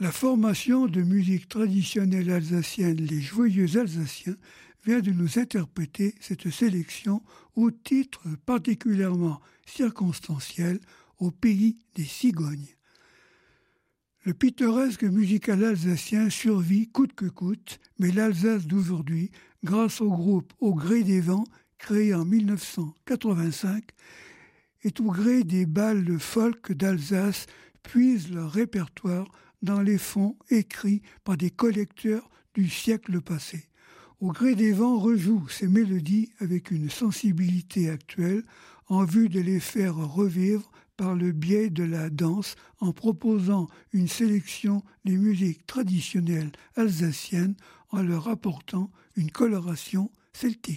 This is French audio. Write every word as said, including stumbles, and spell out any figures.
La formation de musique traditionnelle alsacienne Les Joyeux Alsaciens vient de nous interpréter cette sélection au titre particulièrement circonstanciel au pays des cigognes. Le pittoresque musical alsacien survit coûte que coûte, mais l'Alsace d'aujourd'hui, grâce au groupe Au Gré des Vents, créé en dix-neuf cent quatre-vingt-cinq, est au gré des bals folk d'Alsace, puisent leur répertoire dans les fonds écrits par des collecteurs du siècle passé. Au Gré des Vents rejoue ces mélodies avec une sensibilité actuelle en vue de les faire revivre par le biais de la danse en proposant une sélection des musiques traditionnelles alsaciennes en leur apportant une coloration celtique.